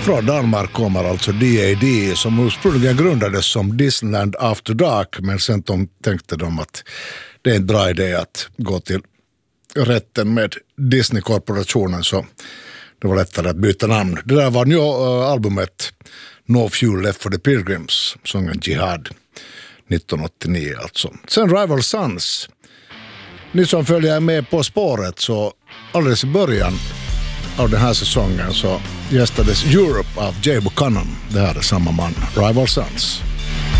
Från Danmark kommer alltså D.A.D. som ursprungligen grundades som Disneyland After Dark, men sen tänkte de att det är en bra idé att gå till rätten med Disney-korporationen, så det var lättare att byta namn. Det där var nya albumet No Fuel Left for the Pilgrims, sången Jihad 1989 alltså. Sen Rival Sons. Ni som följer med På spåret, så alldeles i början av den här säsongen så gästades Europe av Jay Buchanan. Det här är samma man, Rival Sons.